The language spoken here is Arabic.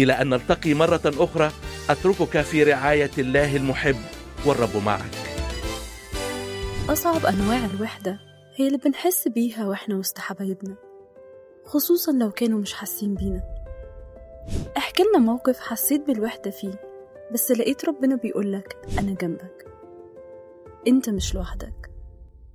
إلى أن نلتقي مرة أخرى، أتركك في رعاية الله المحب، والرب معك. أصعب أنواع الوحدة هي اللي بنحس بيها وإحنا وسط حبايبنا، خصوصا لو كانوا مش حاسين بينا. احكي لنا موقف حسيت بالوحدة فيه، بس لقيت ربنا بيقولك أنا جنبك، أنت مش لوحدك.